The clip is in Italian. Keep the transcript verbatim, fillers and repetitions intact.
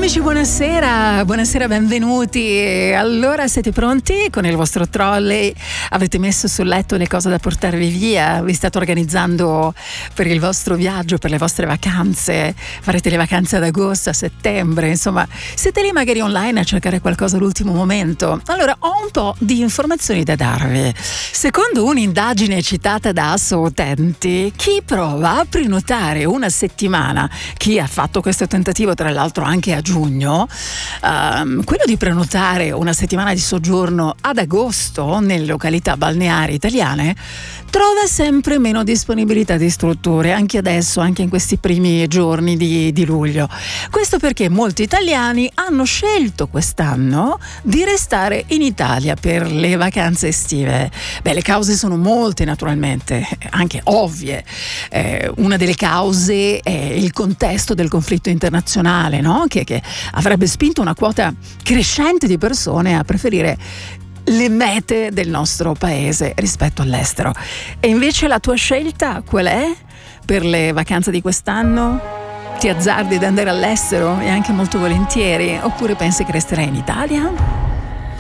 Amici, buonasera, buonasera, benvenuti. Allora, siete pronti con il vostro trolley? Avete messo sul letto le cose da portarvi via? Vi state organizzando per il vostro viaggio, per le vostre vacanze? Farete le vacanze ad agosto, a settembre? Insomma, siete lì magari online a cercare qualcosa all'ultimo momento? Allora, ho un po' di informazioni da darvi. Secondo un'indagine citata da Assoutenti, chi prova a prenotare una settimana, chi ha fatto questo tentativo tra l'altro anche a giugno, um, quello di prenotare una settimana di soggiorno ad agosto nelle località balneari italiane trova sempre meno disponibilità di strutture, anche adesso, anche in questi primi giorni di, di luglio. Questo perché molti italiani hanno scelto quest'anno di restare in Italia per le vacanze estive. Beh, le cause sono molte, naturalmente, anche ovvie. Eh, una delle cause è il contesto del conflitto internazionale, no? Che, che avrebbe spinto una quota crescente di persone a preferire le mete del nostro paese rispetto all'estero. E invece la tua scelta qual è per le vacanze di quest'anno? Ti azzardi ad andare all'estero e anche molto volentieri, oppure pensi che resterai in Italia?